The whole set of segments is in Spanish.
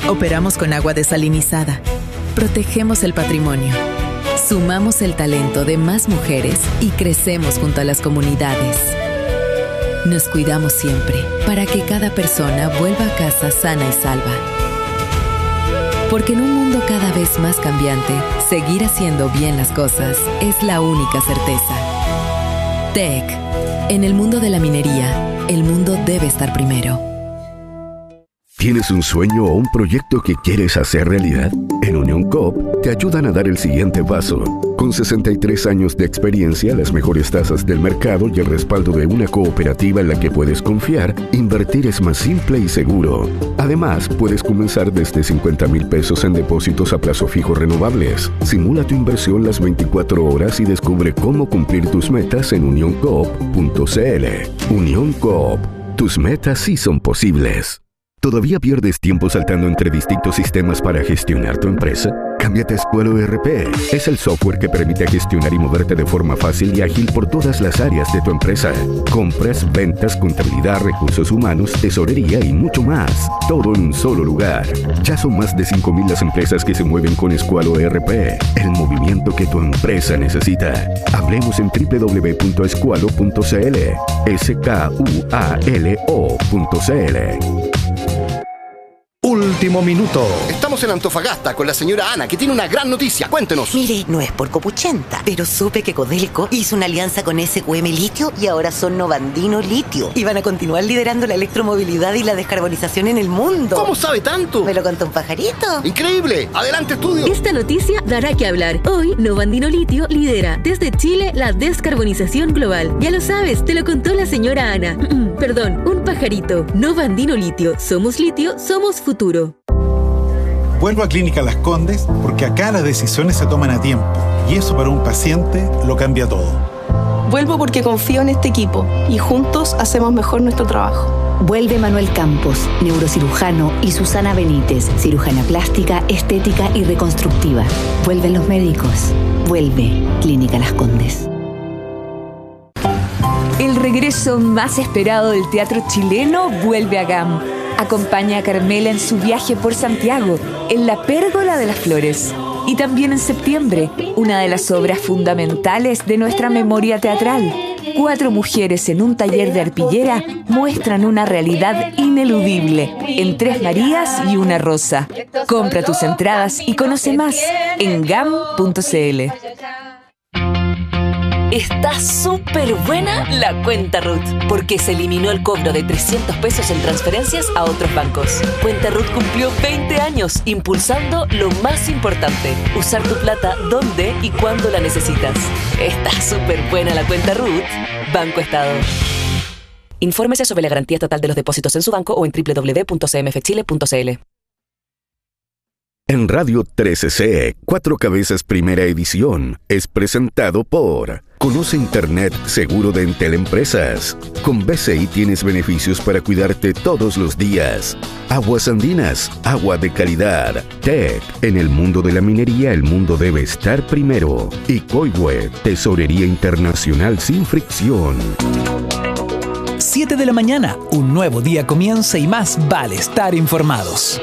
Operamos con agua desalinizada. Protegemos el patrimonio. Sumamos el talento de más mujeres y crecemos junto a las comunidades. Nos cuidamos siempre para que cada persona vuelva a casa sana y salva. Porque en un mundo cada vez más cambiante, seguir haciendo bien las cosas es la única certeza. TEC. En el mundo de la minería, el mundo debe estar primero. ¿Tienes un sueño o un proyecto que quieres hacer realidad? En Unión Coop te ayudan a dar el siguiente paso. Con 63 años de experiencia, las mejores tasas del mercado y el respaldo de una cooperativa en la que puedes confiar, invertir es más simple y seguro. Además, puedes comenzar desde 50,000 pesos en depósitos a plazo fijo renovables. Simula tu inversión las 24 horas y descubre cómo cumplir tus metas en unioncoop.cl. Unión Coop. Tus metas sí son posibles. ¿Todavía pierdes tiempo saltando entre distintos sistemas para gestionar tu empresa? Cámbiate a Esqualo ERP. Es el software que permite gestionar y moverte de forma fácil y ágil por todas las áreas de tu empresa. Compras, ventas, contabilidad, recursos humanos, tesorería y mucho más. Todo en un solo lugar. Ya son más de 5,000 las empresas que se mueven con Esqualo ERP. El movimiento que tu empresa necesita. Hablemos en www.esqualo.cl. SKUALO.cl. Último minuto. Estamos en Antofagasta con la señora Ana, que tiene una gran noticia. Cuéntenos. Mire, no es por copuchenta, pero supe que Codelco hizo una alianza con SQM Litio y ahora son Novandino Litio. Y van a continuar liderando la electromovilidad y la descarbonización en el mundo. ¿Cómo sabe tanto? ¿Me lo contó un pajarito? ¡Increíble! ¡Adelante, estudio! Esta noticia dará que hablar. Hoy, Novandino Litio lidera desde Chile la descarbonización global. Ya lo sabes, te lo contó la señora Ana. Perdón, un pajarito. Novandino Litio. Somos litio, somos futuro. Vuelvo a Clínica Las Condes porque acá las decisiones se toman a tiempo y eso para un paciente lo cambia todo. Vuelvo porque confío en este equipo y juntos hacemos mejor nuestro trabajo. Vuelve Manuel Campos, neurocirujano, y Susana Benítez, cirujana plástica, estética y reconstructiva. Vuelven los médicos. Vuelve Clínica Las Condes. El regreso más esperado del teatro chileno vuelve a GAM. Acompaña a Carmela en su viaje por Santiago, en la Pérgola de las Flores. Y también en septiembre, una de las obras fundamentales de nuestra memoria teatral. 4 mujeres en un taller de arpillera muestran una realidad ineludible en 3 Marías y una Rosa. Compra tus entradas y conoce más en gam.cl. Está súper buena la cuenta RUT, porque se eliminó el cobro de 300 pesos en transferencias a otros bancos. Cuenta RUT cumplió 20 años impulsando lo más importante: usar tu plata donde y cuando la necesitas. Está súper buena la cuenta RUT. Banco Estado. Infórmese sobre la garantía total de los depósitos en su banco o en www.cmfchile.cl. En Radio 13C, 4 Cabezas Primera Edición, es presentado por Conoce Internet seguro de Entel Empresas. Con BCI tienes beneficios para cuidarte todos los días. Aguas Andinas, agua de calidad. TEC, en el mundo de la minería el mundo debe estar primero. Y Coihue, tesorería internacional sin fricción. 7 de la mañana, un nuevo día comienza y más vale estar informados.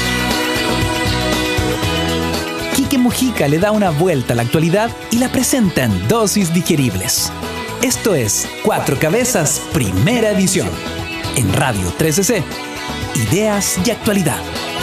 Quique Mujica le da una vuelta a la actualidad y la presenta en dosis digeribles. Esto es 4 Cabezas, Primera Edición. En Radio 13C. Ideas y actualidad.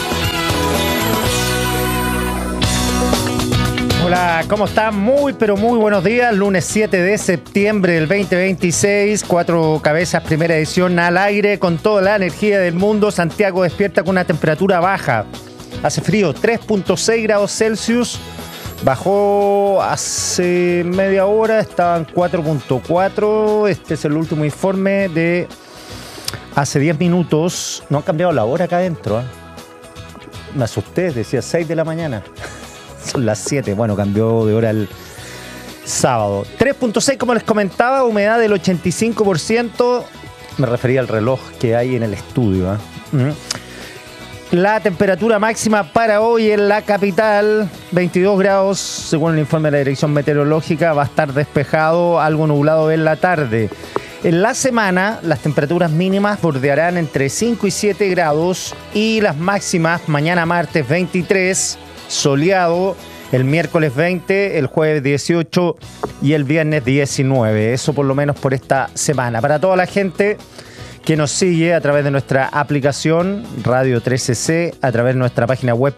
Hola, ¿cómo están? Muy, pero muy buenos días. Lunes 7 de septiembre del 2026. 4 Cabezas, Primera Edición al aire con toda la energía del mundo. Santiago despierta con una temperatura baja. Hace frío, 3.6 grados Celsius. Bajó hace media hora, estaban 4.4. Este es el último informe de hace 10 minutos. No han cambiado la hora acá adentro, ¿eh? Me asusté, decía 6 de la mañana. Son las 7. Bueno, cambió de hora el sábado. 3.6, como les comentaba, humedad del 85%. Me refería al reloj que hay en el estudio, ¿eh? La temperatura máxima para hoy en la capital, 22 grados, según el informe de la Dirección Meteorológica. Va a estar despejado, algo nublado en la tarde. En la semana, las temperaturas mínimas bordearán entre 5 y 7 grados y las máximas mañana martes 23, soleado, el miércoles 20, el jueves 18 y el viernes 19. Eso por lo menos por esta semana. Para toda la gente que nos sigue a través de nuestra aplicación Radio 3CC, a través de nuestra página web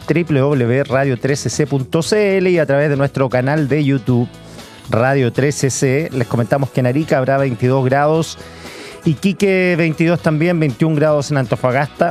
www.radio3cc.cl y a través de nuestro canal de YouTube Radio 3CC. Les comentamos que en Arica habrá 22 grados, Iquique 22 también, 21 grados en Antofagasta,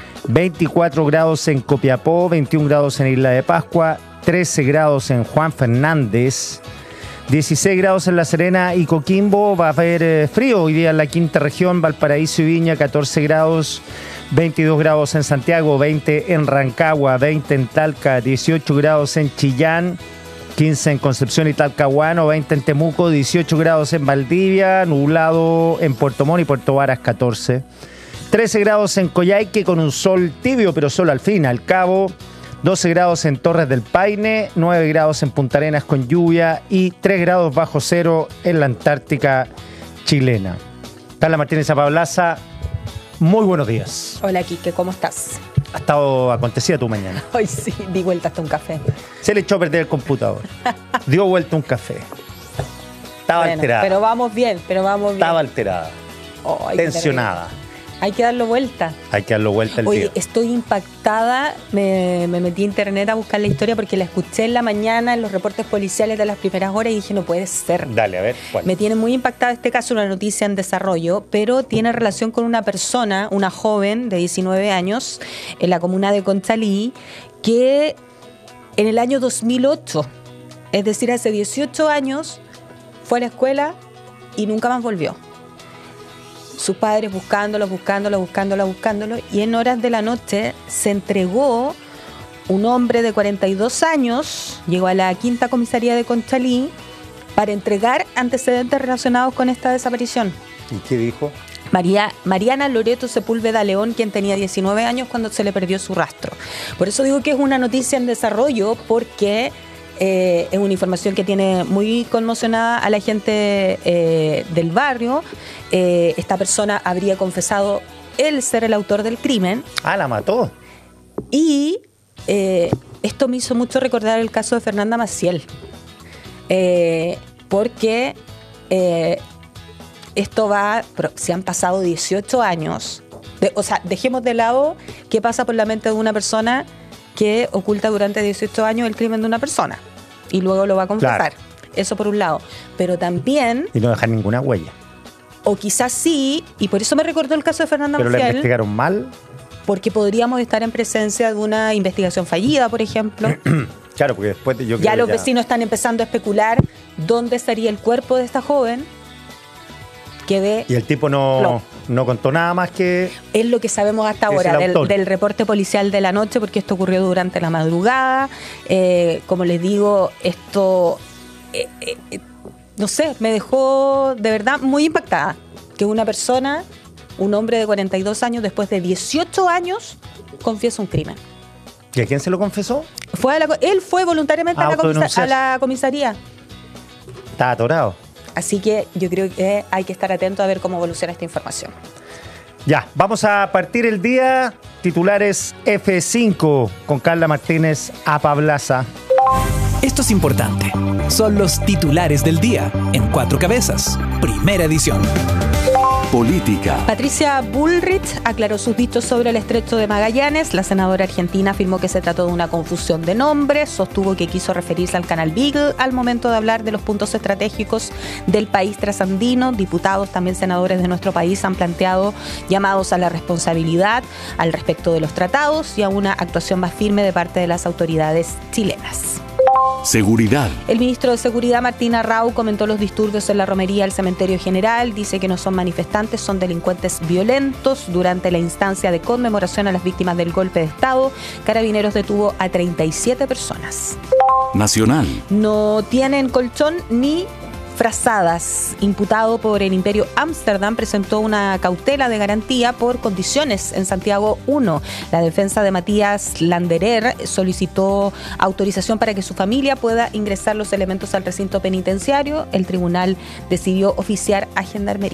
24 grados en Copiapó, 21 grados en Isla de Pascua, 13 grados en Juan Fernández, 16 grados en La Serena y Coquimbo. Va a haber frío hoy día en la quinta región, Valparaíso y Viña, 14 grados, 22 grados en Santiago, 20 en Rancagua, 20 en Talca, 18 grados en Chillán, 15 en Concepción y Talcahuano, 20 en Temuco, 18 grados en Valdivia, nublado en Puerto Montt y Puerto Varas, 14. 13 grados en Coyhaique con un sol tibio, pero solo al fin, al cabo. 12 grados en Torres del Paine, 9 grados en Punta Arenas con lluvia y 3 grados bajo cero en la Antártica chilena. Carla Martínez Apablaza, muy buenos días. Hola, Quique, ¿cómo estás? Ha estado acontecida tu mañana. Hoy sí, di vuelta hasta un café. Se le echó a perder el computador. Dio vuelta un café. Estaba alterada. Pero vamos bien. Estaba alterada. Oh, tensionada. Hay que darlo vuelta. Hay que darlo vuelta el día. Oye, estoy impactada. Me metí a internet a buscar la historia porque la escuché en la mañana en los reportes policiales de las primeras horas y dije, no puede ser. Dale, a ver. ¿Cuál? Me tiene muy impactada este caso, una noticia en desarrollo, pero tiene relación con una persona, una joven de 19 años, en la comuna de Conchalí, que en el año 2008, es decir, hace 18 años, fue a la escuela y nunca más volvió. Sus padres buscándolo, y en horas de la noche se entregó un hombre de 42 años, llegó a la quinta comisaría de Conchalí para entregar antecedentes relacionados con esta desaparición. ¿Y qué dijo? Mariana Loreto Sepúlveda León, quien tenía 19 años cuando se le perdió su rastro. Por eso digo que es una noticia en desarrollo, porque es una información que tiene muy conmocionada a la gente del barrio. Esta persona habría confesado él ser el autor del crimen. Ah, la mató. Y esto me hizo mucho recordar el caso de Fernanda Maciel. Porque esto va, se han pasado 18 años. O sea, dejemos de lado qué pasa por la mente de una persona que oculta durante 18 años el crimen de una persona y luego lo va a confesar. Claro. Eso por un lado. Pero también... Y no dejar ninguna huella. O quizás sí, y por eso me recordó el caso de Fernanda Maciel. ¿Pero la investigaron mal? Porque podríamos estar en presencia de una investigación fallida, por ejemplo. Claro, porque después yo creo ya los vecinos están empezando a especular dónde estaría el cuerpo de esta joven. Y el tipo no contó nada más que... Es lo que sabemos hasta ahora del reporte policial de la noche, porque esto ocurrió durante la madrugada. Como les digo, esto... no sé, me dejó de verdad muy impactada. Que una persona, un hombre de 42 años, después de 18 años, confiesa un crimen. ¿Y a quién se lo confesó? Él fue voluntariamente a la comisaría. Está atorado. Así que yo creo que hay que estar atento a ver cómo evoluciona esta información. Ya, vamos a partir el día. Titulares F5 con Carla Martínez Apablaza. Esto es importante. Son los titulares del día en 4 cabezas. Primera edición. Política. Patricia Bullrich aclaró sus dichos sobre el estrecho de Magallanes. La senadora argentina afirmó que se trató de una confusión de nombres. Sostuvo que quiso referirse al canal Beagle al momento de hablar de los puntos estratégicos del país trasandino. Diputados, también senadores de nuestro país, han planteado llamados a la responsabilidad al respecto de los tratados y a una actuación más firme de parte de las autoridades chilenas. Seguridad. El ministro de Seguridad, Martín Arrau, comentó los disturbios en la romería del Cementerio General. Dice que no son manifestantes, son delincuentes violentos. Durante la instancia de conmemoración a las víctimas del golpe de Estado, Carabineros detuvo a 37 personas. Nacional. No tienen colchón ni frazadas. Imputado por el Imperio Ámsterdam, presentó una cautela de garantía por condiciones en Santiago 1. La defensa de Matías Landerer solicitó autorización para que su familia pueda ingresar los elementos al recinto penitenciario. El tribunal decidió oficiar a Gendarmería.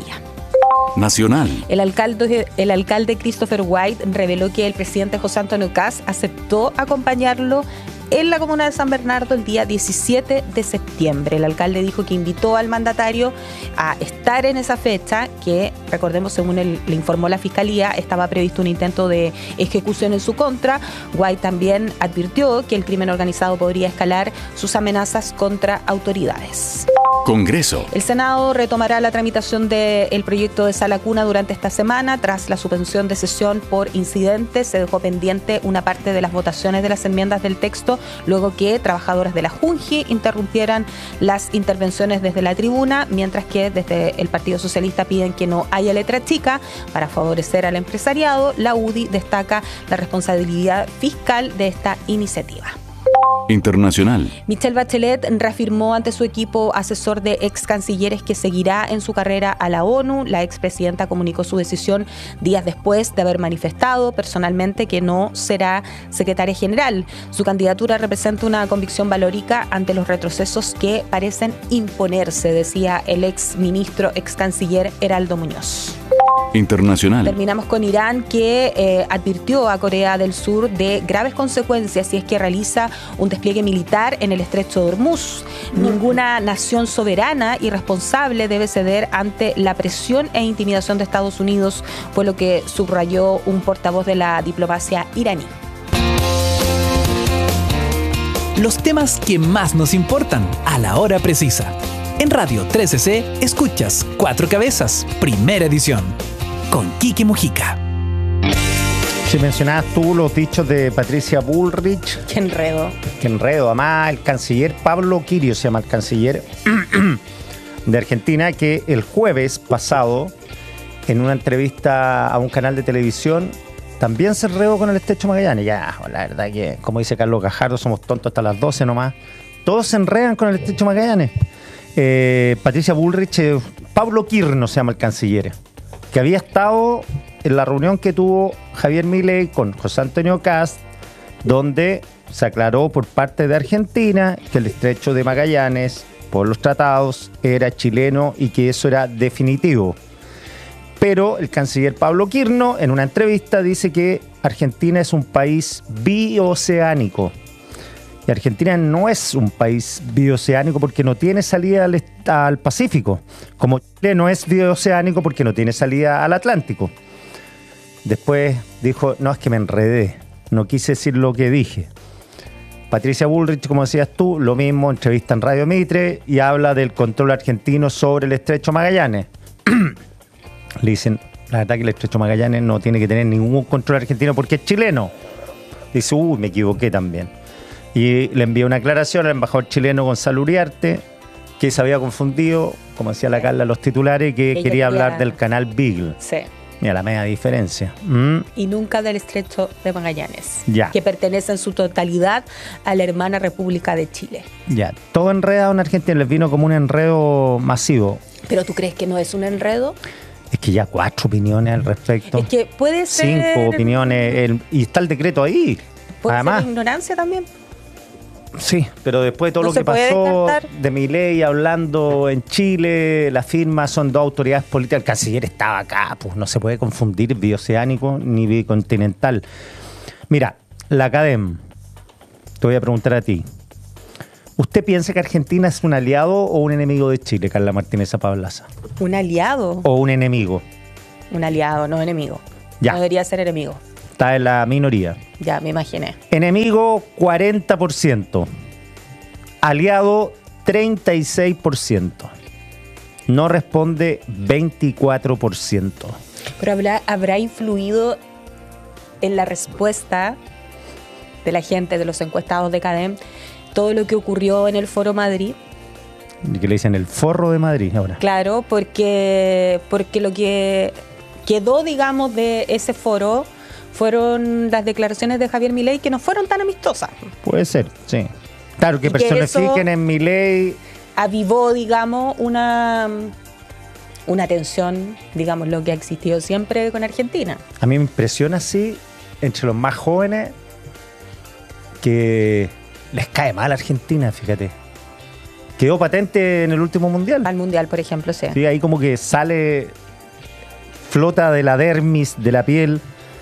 Nacional. El alcalde Christopher White reveló que el presidente José Antonio Kast aceptó acompañarlo en la comuna de San Bernardo el día 17 de septiembre. El alcalde dijo que invitó al mandatario a estar en esa fecha, que, recordemos, según le informó la Fiscalía, estaba previsto un intento de ejecución en su contra. White también advirtió que el crimen organizado podría escalar sus amenazas contra autoridades. Congreso. El Senado retomará la tramitación del proyecto de sala cuna durante esta semana. Tras la suspensión de sesión por incidentes, se dejó pendiente una parte de las votaciones de las enmiendas del texto, luego que trabajadores de la Junji interrumpieran las intervenciones desde la tribuna, mientras que desde el Partido Socialista piden que no haya letra chica para favorecer al empresariado. La UDI destaca la responsabilidad fiscal de esta iniciativa. Internacional. Michelle Bachelet reafirmó ante su equipo asesor de ex cancilleres que seguirá en su carrera a la ONU. La expresidenta comunicó su decisión días después de haber manifestado personalmente que no será secretaria general. Su candidatura representa una convicción valórica ante los retrocesos que parecen imponerse, decía el ex ministro, ex canciller Heraldo Muñoz. Internacional. Terminamos con Irán, que advirtió a Corea del Sur de graves consecuencias si es que realiza un despliegue militar en el estrecho de Hormuz. Ninguna nación soberana y responsable debe ceder ante la presión e intimidación de Estados Unidos, fue lo que subrayó un portavoz de la diplomacia iraní. Los temas que más nos importan a la hora precisa. En Radio 13C escuchas Cuatro Cabezas, primera edición, con Quique Mujica. Si mencionabas tú los dichos de Patricia Bullrich. Qué enredo. Qué enredo. Además, el canciller Pablo Quirio, se llama el canciller de Argentina, que el jueves pasado, en una entrevista a un canal de televisión, también se enredó con el estrecho Magallanes. Ya, la verdad que, como dice Carlos Gajardo, somos tontos hasta las 12 nomás. Todos se enredan con el estrecho Magallanes. Patricia Bullrich, Pablo Quirno se llama el canciller, que había estado en la reunión que tuvo Javier Milei con José Antonio Kast, donde se aclaró por parte de Argentina que el estrecho de Magallanes, por los tratados, era chileno y que eso era definitivo. Pero el canciller Pablo Quirno, en una entrevista, dice que Argentina es un país bioceánico. Y Argentina no es un país bioceánico porque no tiene salida al Pacífico, como Chile no es bioceánico porque no tiene salida al Atlántico. Después dijo, no, es que me enredé, no quise decir lo que dije. Patricia Bullrich, como decías tú, lo mismo, entrevista en Radio Mitre y habla del control argentino sobre el estrecho Magallanes. Le dicen, la verdad que el estrecho Magallanes no tiene que tener ningún control argentino porque es chileno. Dice, me equivoqué también. Y le envió una aclaración al embajador chileno Gonzalo Uriarte, que se había confundido, como decía la Carla, los titulares, que quería hablar del canal Beagle. Sí. Mira la media diferencia. Y nunca del estrecho de Magallanes, ya, que pertenece en su totalidad a la hermana República de Chile. Ya, todo enredado en Argentina, les vino como un enredo masivo. ¿Pero tú crees que no es un enredo? Es que ya 4 opiniones al respecto. Es que puede ser... 5 opiniones, y está el decreto ahí. ¿Puede Además, ser ignorancia también? Sí, pero después de todo ¿No lo que se puede pasó descartar? de Milei hablando en Chile, las firmas son 2 autoridades políticas, el canciller estaba acá, pues no se puede confundir bioceánico ni bicontinental. Mira, la Academ, te voy a preguntar a ti. ¿Usted piensa que Argentina es un aliado o un enemigo de Chile, Carla Martínez Zapablaza? ¿Un aliado? ¿O un enemigo? Un aliado, no enemigo. Ya. No debería ser enemigo. Está en la minoría. Ya, me imaginé. Enemigo 40%. Aliado 36%. No responde 24%. Pero habrá influido en la respuesta de la gente, de los encuestados de CADEM, todo lo que ocurrió en el Foro Madrid. ¿Y qué le dicen? El Forro de Madrid ahora. Claro, porque lo que quedó, digamos, de ese foro fueron las declaraciones de Javier Milei, que no fueron tan amistosas. Puede ser, sí. Claro, que personifiquen en Milei. Avivó, digamos, una tensión, digamos, lo que ha existido siempre con Argentina. A mí me impresiona así, entre los más jóvenes, que les cae mal a Argentina, fíjate. Quedó patente en el último mundial. Al mundial, por ejemplo, sí. Sí, ahí como que sale flota de la dermis, de la piel,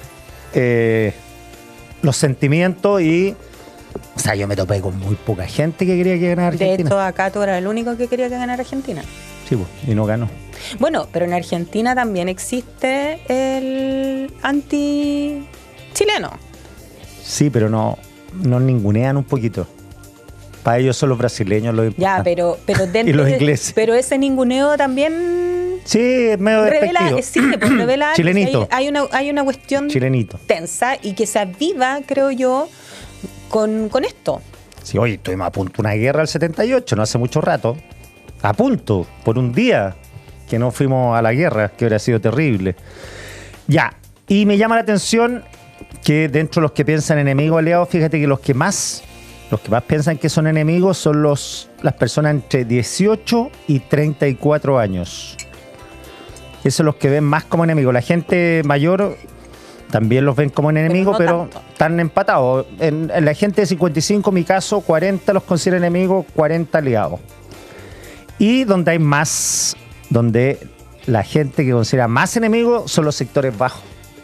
los sentimientos y... O sea, yo me topé con muy poca gente que quería que ganara Argentina. De hecho, acá tú eras el único que quería que ganara Argentina. Sí, pues, y no ganó. Bueno, pero en Argentina también existe el anti-chileno. Sí, pero no ningunean un poquito. Para ellos son los brasileños los importantes. Ya, pero dentro y los ingleses. Pero ese ninguneo también... Sí, es medio despectivo. Revela Chilenito. Hay una cuestión Chilenito. tensa y que se aviva, creo yo, con esto. Sí, oye, estuvimos a punto de una guerra del 78, no hace mucho rato. A punto, por un día que no fuimos a la guerra, que hubiera sido terrible. Ya, y me llama la atención que dentro de los que piensan enemigos aliados, fíjate que los que más piensan que son enemigos son las personas entre 18 y 34 años. Esos son los que ven más como enemigos. La gente mayor también los ven como enemigos, pero están empatados. En la gente de 55, en mi caso, 40 los considero enemigos, 40 aliados. Y donde hay más, donde la gente que considera más enemigos son los sectores bajos.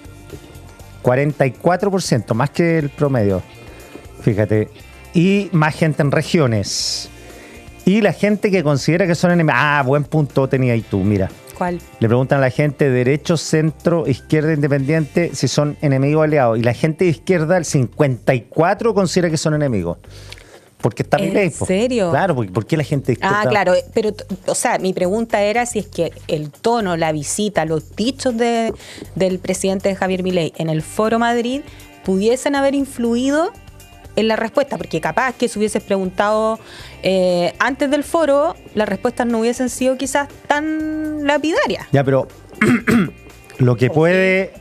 44%, más que el promedio. Fíjate. Y más gente en regiones. Y la gente que considera que son enemigos. Ah, buen punto tenía ahí tú, mira. ¿Cuál? Le preguntan a la gente de derecho, centro, izquierda, independiente si son enemigos aliados. Y la gente de izquierda, el 54% considera que son enemigos. Porque está Milei. ¿En serio? Claro, ¿por qué la gente de izquierda? Ah, claro, pero, o sea, mi pregunta era si es que el tono, la visita, los dichos del presidente Javier Milei en el Foro Madrid pudiesen haber influido en la respuesta, porque capaz que si hubieses preguntado antes del foro, las respuestas no hubiesen sido quizás tan lapidarias. Ya, pero lo que puede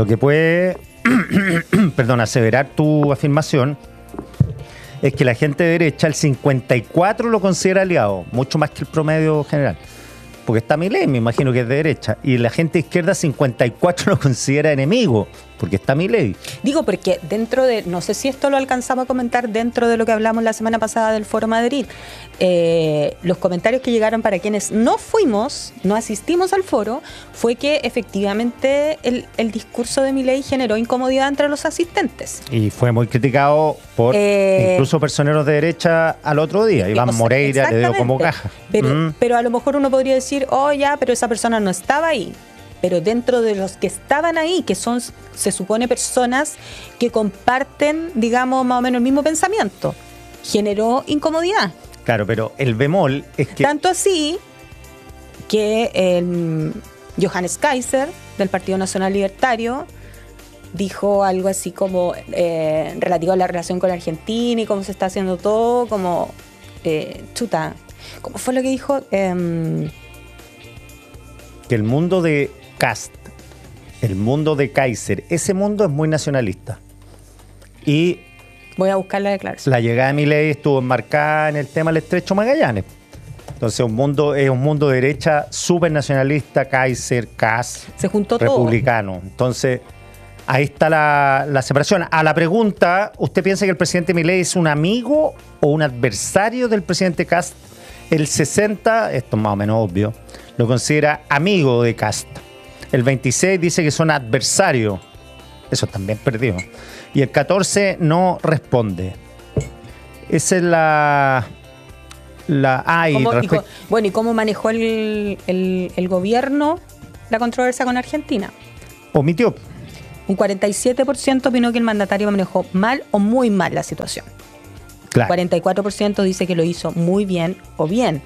perdón, aseverar tu afirmación es que la gente de derecha, el 54% lo considera aliado, mucho más que el promedio general. Porque está Milei, me imagino que es de derecha. Y la gente de izquierda, 54% lo considera enemigo, porque está Milei. Digo, porque dentro de, no sé si esto lo alcanzamos a comentar dentro de lo que hablamos la semana pasada del Foro Madrid, los comentarios que llegaron para quienes no asistimos al foro, fue que efectivamente el discurso de Milei generó incomodidad entre los asistentes. Y fue muy criticado por incluso personeros de derecha al otro día. Iván Moreira le dio como caja. Pero a lo mejor uno podría decir, oh ya, pero esa persona no estaba ahí. Pero dentro de los que estaban ahí, que son, se supone, personas que comparten, digamos, más o menos el mismo pensamiento, generó incomodidad. Claro, pero el bemol es que... Tanto así que Johannes Kaiser, del Partido Nacional Libertario, dijo algo así como relativo a la relación con Argentina y cómo se está haciendo todo, como chuta, ¿cómo fue lo que dijo? Que el mundo de Kast, el mundo de Kaiser, ese mundo es muy nacionalista. Y voy a buscar la declaración. La llegada de Milei estuvo enmarcada en el tema del Estrecho Magallanes. Entonces es un mundo de derecha súper nacionalista, Kaiser, Kast, se juntó republicano. Todo. Entonces ahí está la separación. A la pregunta, ¿usted piensa que el presidente Milei es un amigo o un adversario del presidente Kast? El 60%, esto es más o menos obvio, lo considera amigo de Kast. El 26% dice que son adversarios. Eso también perdió. Y el 14% no responde. Esa es ¿Y cómo manejó el gobierno la controversia con Argentina? Omitió. Un 47% opinó que el mandatario manejó mal o muy mal la situación. Claro. 44% dice que lo hizo muy bien o bien.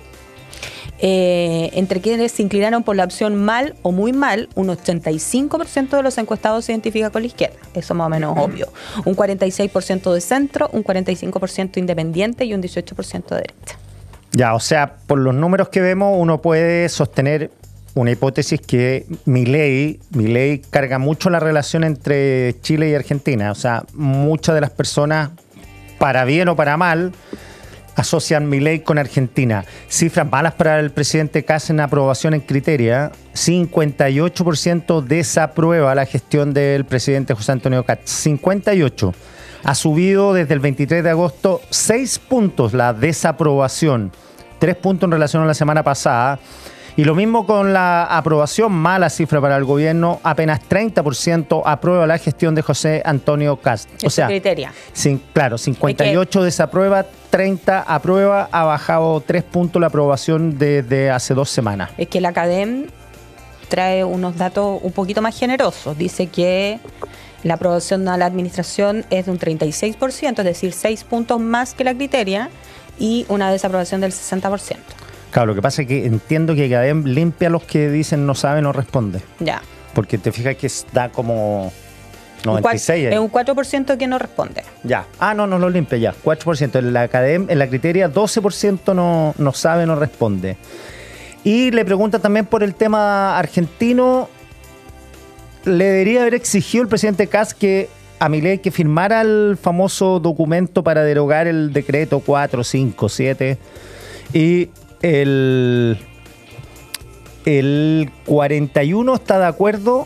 Entre quienes se inclinaron por la opción mal o muy mal, un 85% de los encuestados se identifica con la izquierda. Eso más o menos obvio. Un 46% de centro, un 45% independiente y un 18% de derecha. Ya, o sea, por los números que vemos, uno puede sostener una hipótesis que Milei carga mucho la relación entre Chile y Argentina. O sea, muchas de las personas, para bien o para mal, asocian Milei con Argentina. Cifras malas para el presidente Kast en aprobación en criteria. 58% desaprueba la gestión del presidente José Antonio Kast. 58%. Ha subido desde el 23 de agosto 6 puntos la desaprobación. 3 puntos en relación a la semana pasada. Y lo mismo con la aprobación, mala cifra para el gobierno, apenas 30% aprueba la gestión de José Antonio Kast. O sea, criteria. Claro, 58 desaprueba, 30 aprueba, ha bajado 3 puntos la aprobación desde hace 2 semanas. Es que la Academ trae unos datos un poquito más generosos. Dice que la aprobación a la administración es de un 36%, es decir, 6 puntos más que la criteria, y una desaprobación del 60%. Claro, lo que pasa es que entiendo que Academ limpia a los que dicen no sabe, no responde. Ya. Porque te fijas que da como 96. Es un 4% que no responde. Ya. No lo limpia ya. 4%. En la Academ, en la criteria, 12% no sabe, no responde. Y le pregunta también por el tema argentino. Le debería haber exigido el presidente Kast a Milei que firmara el famoso documento para derogar el decreto 457 y el 41 está de acuerdo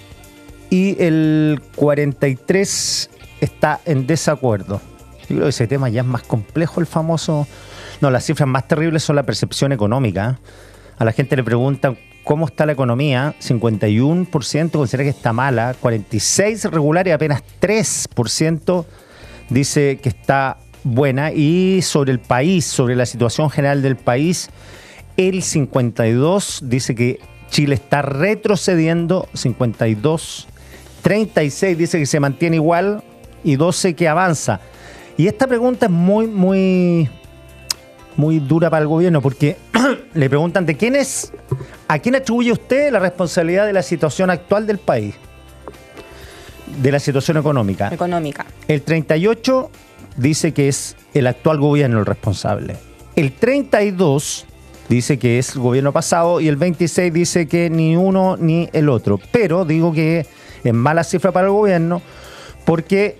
y el 43 está en desacuerdo. Yo creo que ese tema ya es más complejo, el famoso. No, las cifras más terribles son la percepción económica. A la gente le preguntan cómo está la economía, 51% considera que está mala, 46% regular y apenas 3% dice que está buena. Y sobre el país, sobre la situación general del país, el 52% dice que Chile está retrocediendo, 52%, 36% dice que se mantiene igual y 12% que avanza. Y esta pregunta es muy dura para el gobierno porque le preguntan ¿a quién atribuye usted la responsabilidad de la situación actual del país? De la situación económica. El 38% dice que es el actual gobierno el responsable. El 32% dice que es el gobierno pasado y el 26% dice que ni uno ni el otro. Pero digo que es mala cifra para el gobierno porque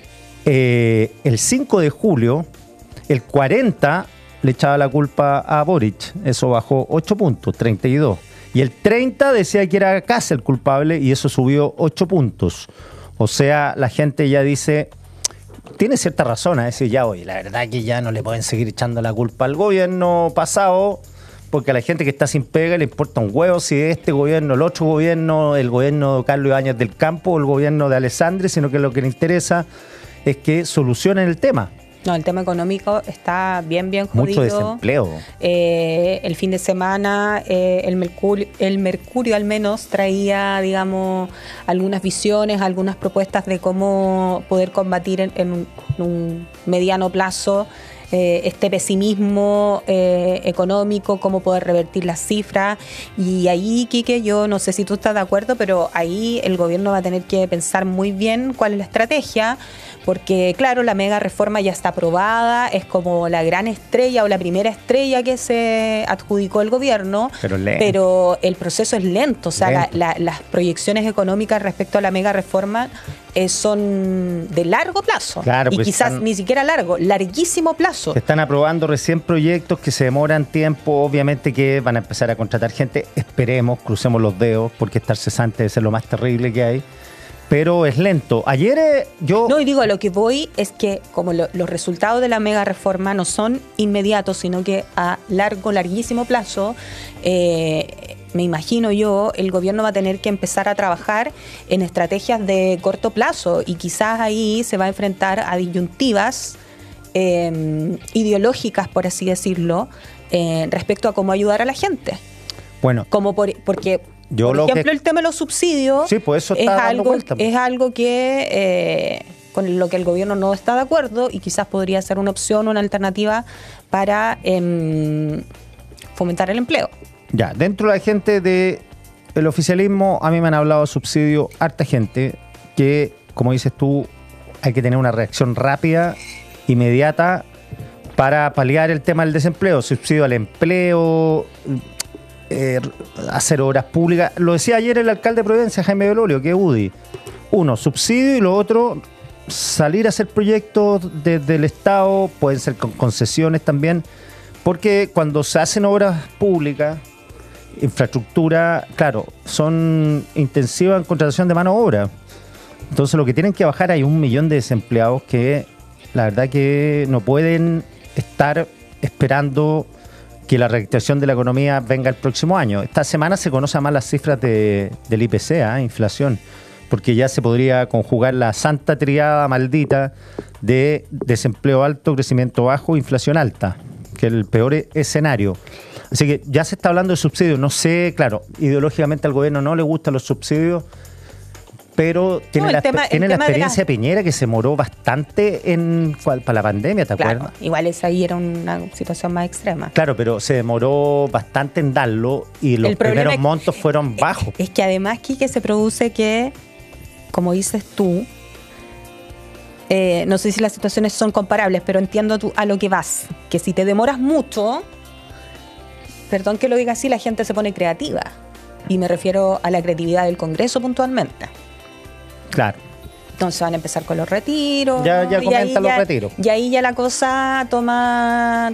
el 5 de julio, el 40% le echaba la culpa a Boric. Eso bajó 8 puntos, 32. Y el 30% decía que era Kast el culpable y eso subió 8 puntos. O sea, la gente ya dice, tiene cierta razón a decir ya, oye, la verdad que ya no le pueden seguir echando la culpa al gobierno pasado, porque a la gente que está sin pega le importa un huevo si es este gobierno, el otro gobierno, el gobierno de Carlos Ibáñez del Campo o el gobierno de Alessandri, sino que lo que le interesa es que solucionen el tema. No, el tema económico está bien jodido. Mucho desempleo. El fin de semana el Mercurio al menos traía, digamos, algunas visiones, algunas propuestas de cómo poder combatir en un mediano plazo este pesimismo económico, cómo poder revertir las cifras. Y ahí, Quique, yo no sé si tú estás de acuerdo, pero ahí el gobierno va a tener que pensar muy bien cuál es la estrategia, porque claro, la mega reforma ya está aprobada, es como la gran estrella o la primera estrella que se adjudicó el gobierno, pero el proceso es lento, o sea, las proyecciones económicas respecto a la mega reforma son de largo plazo, claro, y pues quizás ni siquiera larguísimo plazo. Se están aprobando recién proyectos que se demoran tiempo, obviamente que van a empezar a contratar gente, esperemos, crucemos los dedos, porque estar cesante debe ser lo más terrible que hay, pero es lento. Ayer No, y digo, a lo que voy es que como los resultados de la mega reforma no son inmediatos, sino que a larguísimo plazo, me imagino yo, el gobierno va a tener que empezar a trabajar en estrategias de corto plazo y quizás ahí se va a enfrentar a disyuntivas ideológicas, por así decirlo, respecto a cómo ayudar a la gente. Bueno, porque por ejemplo, el tema de los subsidios, sí, pues eso es algo que con lo que el gobierno no está de acuerdo y quizás podría ser una opción, una alternativa para fomentar el empleo. Ya, dentro de la gente del oficialismo, a mí me han hablado de subsidio harta gente que, como dices tú, hay que tener una reacción rápida, inmediata, para paliar el tema del desempleo, subsidio al empleo, hacer obras públicas. Lo decía ayer el alcalde de Providencia, Jaime Belolio, que es UDI. Uno, subsidio, y lo otro, salir a hacer proyectos desde el Estado, pueden ser con concesiones también, porque cuando se hacen obras públicas, infraestructura, claro, son intensivas en contratación de mano de obra. Entonces lo que tienen que bajar, hay 1 millón de desempleados que la verdad que no pueden estar esperando que la reactivación de la economía venga el próximo año. Esta semana se conocen más las cifras del IPC, inflación, porque ya se podría conjugar la santa triada maldita de desempleo alto, crecimiento bajo, inflación alta, que es el peor escenario. Así que ya se está hablando de subsidios. No sé, claro, ideológicamente al gobierno no le gustan los subsidios, pero tiene la experiencia de Piñera, que se moró bastante para la pandemia, ¿te acuerdas? Igual esa ahí era una situación más extrema. Claro, pero se demoró bastante en darlo y los primeros montos fueron bajos. Es que además, Quique, se produce que, como dices tú, no sé si las situaciones son comparables, pero entiendo a lo que vas, que si te demoras mucho, perdón que lo diga así, la gente se pone creativa. Y me refiero a la creatividad del Congreso puntualmente. Claro. Entonces van a empezar con los retiros. Ya comentan los retiros. Y ahí ya la cosa toma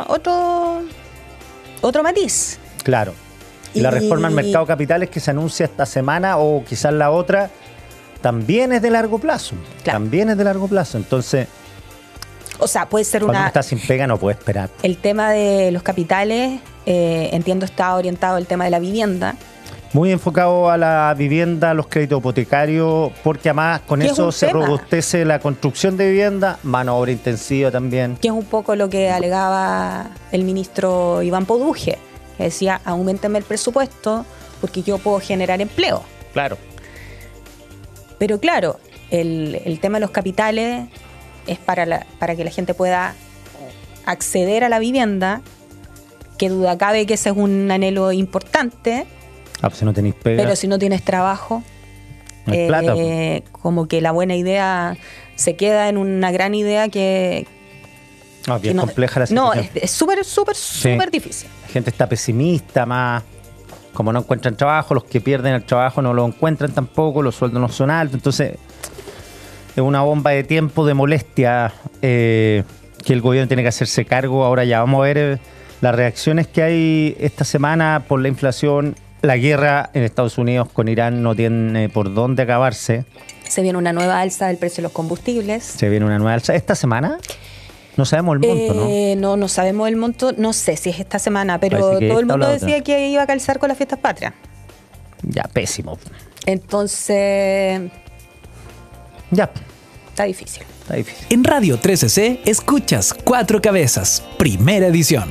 otro matiz. Claro. Y la reforma al mercado de capitales que se anuncia esta semana o quizás la otra, también es de largo plazo. Claro. También es de largo plazo. Entonces, o sea, puede ser cuando uno está sin pega no puede esperar. El tema de los capitales, entiendo, está orientado al tema de la vivienda. Muy enfocado a la vivienda, a los créditos hipotecarios, porque además con eso se robustece la construcción de vivienda, mano obra intensiva también. Que es un poco lo que alegaba el ministro Iván Poduje, que decía, auméntame el presupuesto porque yo puedo generar empleo. Claro. Pero claro, el tema de los capitales es para que la gente pueda acceder a la vivienda, que duda cabe que ese es un anhelo importante. Pues si no tenéis pega. Pero si no tienes trabajo, no hay plata, como que la buena idea se queda en una gran idea que... No, bien compleja la situación. No, es súper difícil. La gente está pesimista, más como no encuentran trabajo, los que pierden el trabajo no lo encuentran tampoco, los sueldos no son altos, entonces es una bomba de tiempo, de molestia, que el gobierno tiene que hacerse cargo. Ahora ya vamos a ver las reacciones que hay esta semana por la inflación. La guerra en Estados Unidos con Irán no tiene por dónde acabarse. Se viene una nueva alza del precio de los combustibles. Se viene una nueva alza. ¿Esta semana? No sabemos el monto, ¿no? No sabemos el monto. No sé si es esta semana, pero todo el mundo decía que iba a calzar con las fiestas patrias. Ya, pésimo. Entonces... Ya. Está difícil. En Radio 13C escuchas Cuatro Cabezas, primera edición.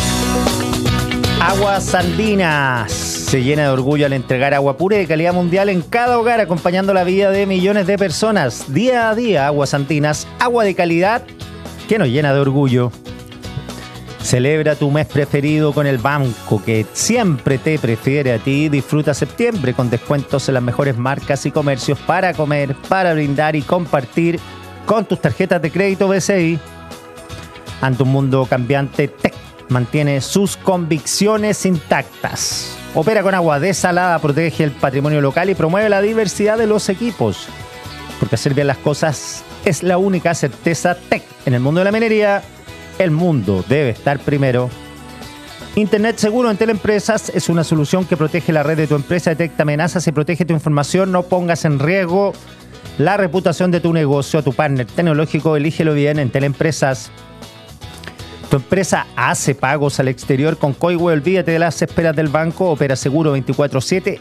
Aguas Andinas se llena de orgullo al entregar agua pura y de calidad mundial en cada hogar, acompañando la vida de millones de personas. Día a día, Aguas Andinas, agua de calidad que nos llena de orgullo. Celebra tu mes preferido con el banco que siempre te prefiere a ti. Disfruta septiembre con descuentos en las mejores marcas y comercios para comer, para brindar y compartir con tus tarjetas de crédito BCI. Ante un mundo cambiante, TEC mantiene sus convicciones intactas. Opera con agua desalada, protege el patrimonio local y promueve la diversidad de los equipos. Porque hacer bien las cosas es la única certeza TEC. En el mundo de la minería, el mundo debe estar primero. Internet seguro en Teleempresas es una solución que protege la red de tu empresa, detecta amenazas y protege tu información. No pongas en riesgo la reputación de tu negocio. A tu partner tecnológico, elígelo bien en Teleempresas. Tu empresa hace pagos al exterior con Coihue. Olvídate de las esperas del banco. Opera seguro 24/7